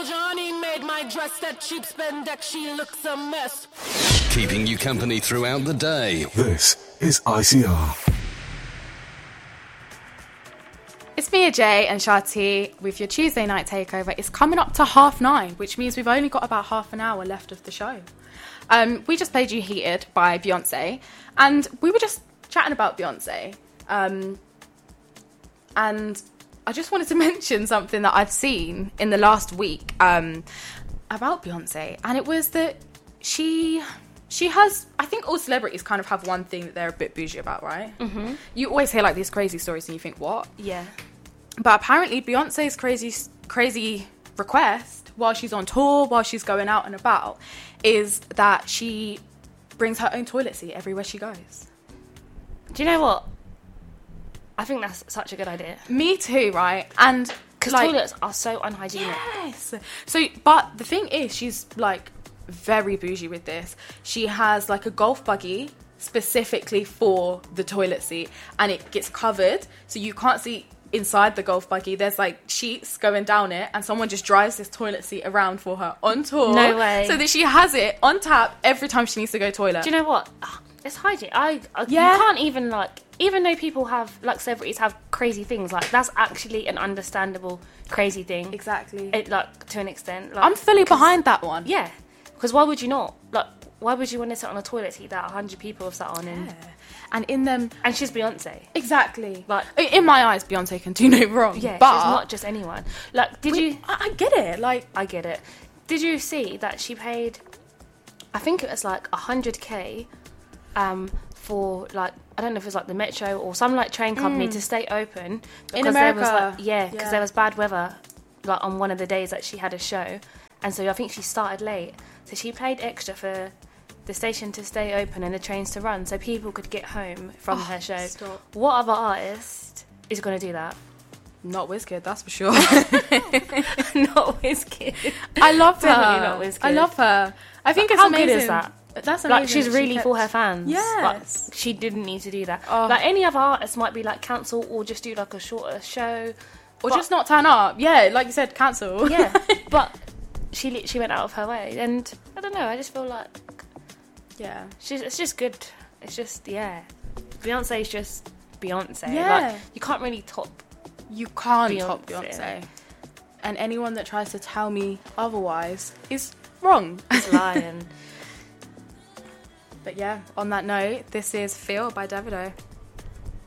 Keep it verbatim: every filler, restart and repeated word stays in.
Uncle Johnny made my dress that cheap spandex. She looks a mess. Keeping you company throughout the day. This is I C R. It's Mia J and Shati with your Tuesday night takeover. It's coming up to half nine, which means we've only got about half an hour left of the show. Um, we just played You Heated by Beyonce, and we were just chatting about Beyonce. Um, and I just wanted to mention something that I've seen in the last week um, about Beyonce, and it was that she... She has, I think all celebrities kind of have one thing that they're a bit bougie about, right? Mm-hmm. You always hear like these crazy stories and you think, what? Yeah. But apparently Beyonce's crazy, crazy request while she's on tour, while she's going out and about, is that she brings her own toilet seat everywhere she goes. Do you know what? I think that's such a good idea. Me too, right? And because like, toilets are so unhygienic. Yes. So, but the thing is, she's like very bougie with this. She has like a golf buggy specifically for the toilet seat, and it gets covered so you can't see inside the golf buggy. There's like sheets going down it, and someone just drives this toilet seat around for her on tour. No way. So that she has it on tap every time she needs to go toilet. Do you know what? It's hygiene. I, I Yeah. You can't even like, even though people have like celebrities have crazy things, like that's actually an understandable crazy thing. Exactly. It, like to an extent. Like, I'm fully behind that one. Yeah. Because why would you not? Like, why would you want to sit on a toilet seat that a hundred people have sat on? And Yeah. And in them, and she's Beyonce. exactly. Like, in my eyes, Beyonce can do no wrong. yeah, but she's not just anyone. Like, did we- you? I, I get it. Like, I get it. Did you see that she paid? I think it was like a hundred k, um, for like I don't know if it was like the Metro or some like train company to stay open because there was America. like yeah, because Yeah. there was bad weather, like on one of the days that she had a show, and so I think she started late. So she paid extra for the station to stay open and the trains to run so people could get home from Oh, her show. stop. What other artist is going to do that? not Wizkid, that's for sure. Not Wizkid. I love her. Definitely not Wizkid. I love her. I think it's How amazing. good is that? That's amazing. Like, she's that she really kept- for her fans. Yes. Like, she didn't need to do that. Oh. Like, any other artist might be, like, cancel or just do, like, a shorter show. Or But- just not turn up. Yeah, like you said, cancel. Yeah. But she literally went out of her way. And, I don't know, I just feel like Yeah. she's, it's just good. It's just, yeah. Beyonce's just Beyonce. Yeah. Like, you can't really top. You can't Beyonce. top Beyonce. And anyone that tries to tell me otherwise is wrong. This lion. But yeah, on that note, this is Feel by Davido.